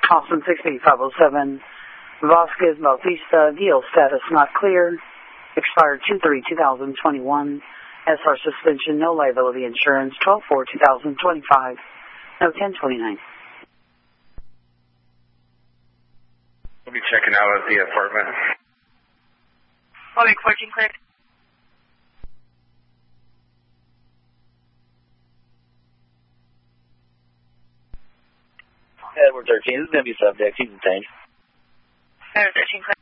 Austin 68507, Vasquez Bautista, deal status not clear, expired 2/3/2021, SR suspension, no liability insurance, 12/4/2025, no 1029. We'll be checking out at the apartment. Bobby 14 cleared. Edward 13, this is going to be subject. He's detained. Edward 13 cleared.